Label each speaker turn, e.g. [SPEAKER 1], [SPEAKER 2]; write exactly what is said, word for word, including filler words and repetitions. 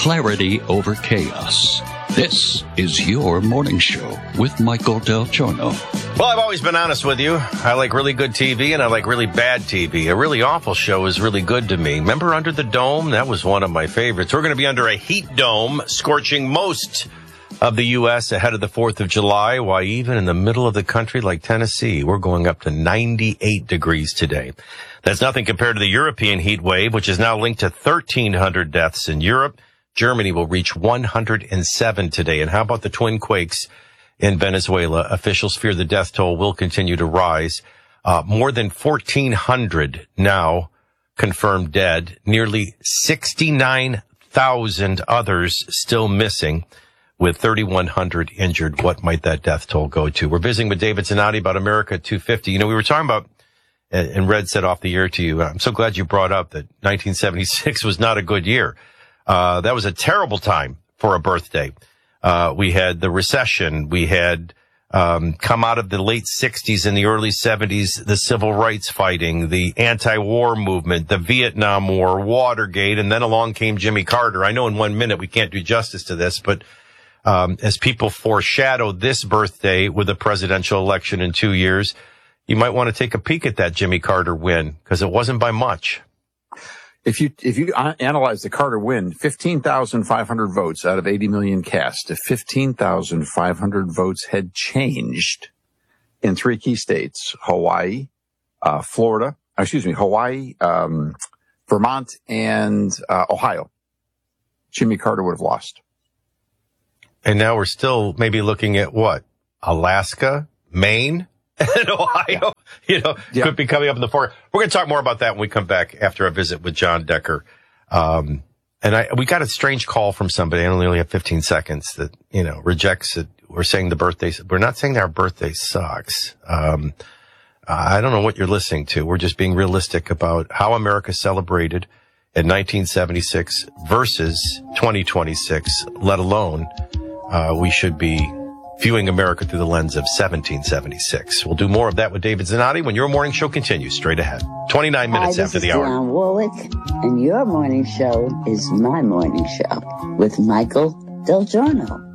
[SPEAKER 1] clarity over chaos. This is your morning show with Michael Del Giorno.
[SPEAKER 2] Well, I've always been honest with you. I like really good T V and I like really bad T V. A really awful show is really good to me. Remember Under the Dome? That was one of my favorites. We're going to be under a heat dome scorching most of the U S ahead of the fourth of July. Why, even in the middle of the country like Tennessee, we're going up to ninety-eight degrees today. That's nothing compared to the European heat wave, which is now linked to thirteen hundred deaths in Europe. Germany will reach one hundred seven today. And how about the twin quakes in Venezuela? Officials fear the death toll will continue to rise. Uh, more than fourteen hundred now confirmed dead. Nearly sixty-nine thousand others still missing, with thirty-one hundred injured. What might that death toll go to? We're visiting with David Zanotti about America two fifty. You know, we were talking about, and Red said off the air to you, I'm so glad you brought up that nineteen seventy-six was not a good year. Uh, that was a terrible time for a birthday. Uh, we had the recession. We had, um, come out of the late sixties and the early seventies, the civil rights fighting, the anti-war movement, the Vietnam War, Watergate, and then along came Jimmy Carter. I know in one minute we can't do justice to this, but, um, as people foreshadow this birthday with a presidential election in two years, you might want to take a peek at that Jimmy Carter win, because it wasn't by much.
[SPEAKER 3] If you, if you analyze the Carter win, fifteen thousand five hundred votes out of eighty million cast, if fifteen thousand five hundred votes had changed in three key states, Hawaii, uh, Florida, excuse me, Hawaii, um, Vermont, and, uh, Ohio, Jimmy Carter would have lost.
[SPEAKER 2] And now we're still maybe looking at what? Alaska, Maine, and Ohio, yeah. you know, yeah. could be coming up in the four. We're going to talk more about that when we come back after a visit with John Decker. Um, and I, we got a strange call from somebody. I only have fifteen seconds that, you know, rejects it. We're saying the birthday, we're not saying that our birthday sucks. Um, I don't know what you're listening to. We're just being realistic about how America celebrated in nineteen seventy-six versus twenty twenty-six, let alone, uh, we should be viewing America through the lens of seventeen seventy-six. We'll do more of that with David Zanotti when your morning show continues straight ahead. twenty-nine minutes
[SPEAKER 4] Hi,
[SPEAKER 2] after the
[SPEAKER 4] is
[SPEAKER 2] hour.
[SPEAKER 4] Dionne Warwick, and your morning show is my morning show with Michael Del Giorno.